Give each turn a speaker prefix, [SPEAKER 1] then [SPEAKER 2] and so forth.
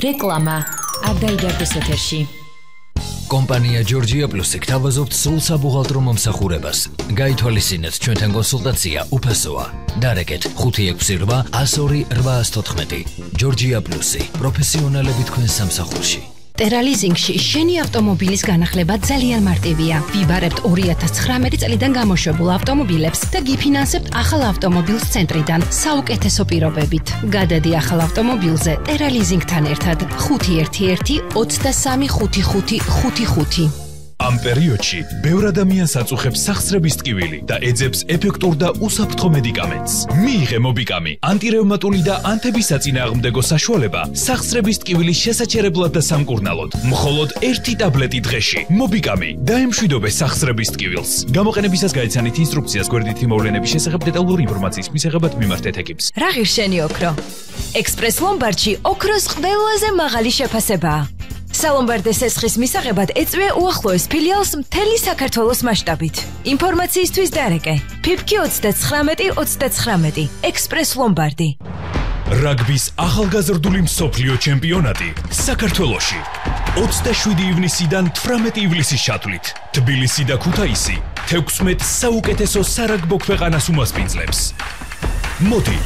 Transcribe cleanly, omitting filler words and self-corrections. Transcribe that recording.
[SPEAKER 1] რეკლამა არ დაიდარდეს ეთერში.
[SPEAKER 2] კომპანია Georgia Plus-ი გთავაზობთ სრულ საბუღალტრო მომსახურებას. გაითვალისწინეთ ჩვენთან კონსულტაცია უფასოა. დარეკეთ 568 102 814. Georgia Plus-ი პროფესიონალები თქვენს სამსახურში.
[SPEAKER 3] ტერალიზინგში შენი ავტომობილის განახლება ძალიან მარტივია. ვიბარებთ 2019 წლიდან გამოშვებულ ავტომობილებს და გიფინანსებთ ახალ ავტომობილს ცენტრიდან საუკეთესო პირობებით. გადადი ახალ ავტომობილზე ტერალიზინგთან ერთად 511 23 55 55.
[SPEAKER 4] ამ პერიოდში ბევრ ადამიანს აწუხებს სახსრების ტკივილი და ეძებს ეფექტურ და უსაფრთხო მედიკამენტს. მიიღე მობიკამი, ანტირევმატული და ანთების საწინააღმდეგო საშუალება სახსრების ტკივილის შესაჩერებლად და სამკურნალოდ. მხოლოდ 1 ტაბლეტი დღეში. მობიკამი დაემშვიდობე სახსრების ტკივილს. გამოყენებისას გაიცანით ინსტრუქციას გვერდითი მოვლენების შესახებ დეტალური ინფორმაციის მისაღებად მიმართეთ ეკიპს.
[SPEAKER 1] რა ღირსშენი ოქრო? ექსპრეს ლომბარდში ოქროს ყველაზე მაღალი შეფასებაა. სალომბარდეს ესხის მისაღებად ეწვია უახლოეს ფილიალს მთელი საქართველოს მასშტაბით. ინფორმაციისთვის დარეკე ფიფკი 39-29 ექსპრეს ლომბარდი.
[SPEAKER 4] რაგბის ახალგაზრდული მსოფლიო ჩემპიონატი საქართველოში 27 ივნისიდან 18 ივლისის ჩათვლით. თბილისი და ქუთაისი 16 საუკეთესო სარაგბო ქვეყანას უმასპინძლებს. მოდი